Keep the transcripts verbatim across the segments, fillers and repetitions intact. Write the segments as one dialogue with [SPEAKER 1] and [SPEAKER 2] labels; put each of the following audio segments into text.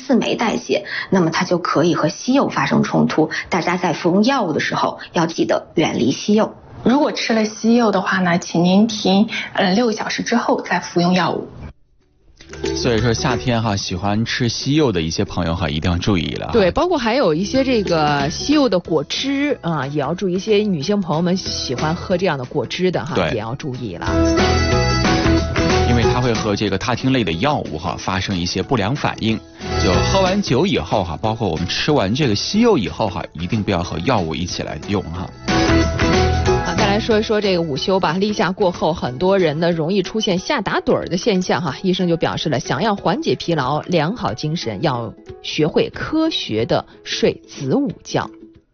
[SPEAKER 1] 四酶代谢，那么它就可以和西柚发生冲突。大家在服用药物的时候要记得远离西柚。
[SPEAKER 2] 如果吃了西柚的话呢，请您停呃六个小时之后再服用药物。
[SPEAKER 3] 所以说夏天哈，喜欢吃西柚的一些朋友哈，一定要注意了。
[SPEAKER 4] 对，包括还有一些这个西柚的果汁啊，也要注意。一些女性朋友们喜欢喝这样的果汁的哈，也要注意了。
[SPEAKER 3] 因为它会和这个他汀类的药物哈发生一些不良反应。就喝完酒以后哈，包括我们吃完这个西柚以后哈，一定不要和药物一起来用哈。
[SPEAKER 4] 好，再来说一说这个午休吧。立夏过后，很多人呢容易出现夏打盹儿的现象哈。医生就表示了，想要缓解疲劳、良好精神，要学会科学的睡子午觉。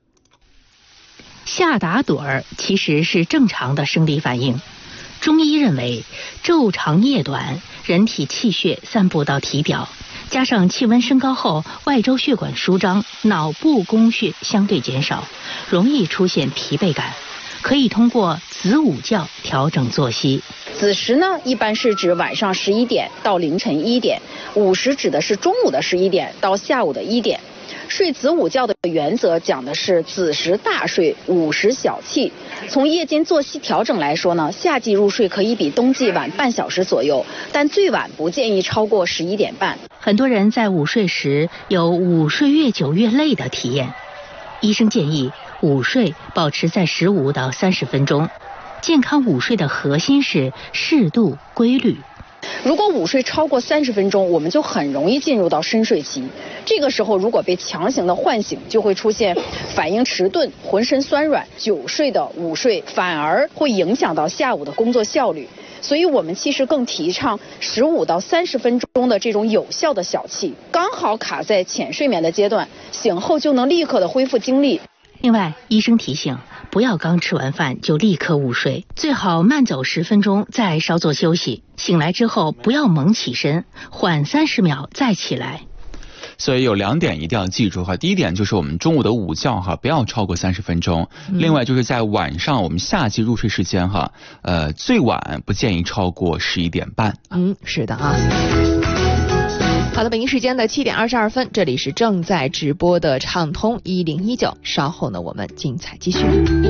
[SPEAKER 5] 夏打盹儿其实是正常的生理反应。中医认为，昼长夜短，人体气血散布到体表，加上气温升高后，外周血管舒张，脑部供血相对减少，容易出现疲惫感。可以通过子午觉调整作息。
[SPEAKER 6] 子时呢，一般是指晚上十一点到凌晨一点；午时指的是中午的十一点到下午的一点。睡子午觉的原则讲的是子时大睡，午时小憩。从夜间作息调整来说呢，夏季入睡可以比冬季晚半小时左右，但最晚不建议超过十一点半。
[SPEAKER 5] 很多人在午睡时有午睡越久越累的体验，医生建议午睡保持在十五到三十分钟。健康午睡的核心是适度规律。
[SPEAKER 6] 如果午睡超过三十分钟，我们就很容易进入到深睡期。这个时候如果被强行的唤醒，就会出现反应迟钝、浑身酸软。久睡的午睡反而会影响到下午的工作效率。所以我们其实更提倡十五到三十分钟的这种有效的小憩，刚好卡在浅睡眠的阶段，醒后就能立刻的恢复精力。
[SPEAKER 5] 另外，医生提醒，不要刚吃完饭就立刻午睡，最好慢走十分钟再稍作休息。醒来之后不要猛起身，缓三十秒再起来。
[SPEAKER 3] 所以有两点一定要记住哈。第一点就是我们中午的午觉哈，不要超过三十分钟。嗯、另外就是在晚上我们夏季入睡时间哈，呃，最晚不建议超过十一点半。
[SPEAKER 4] 嗯，是的啊。好的，北京时间的七点二十二分，这里是正在直播的畅通一零一九，稍后呢我们精彩继续。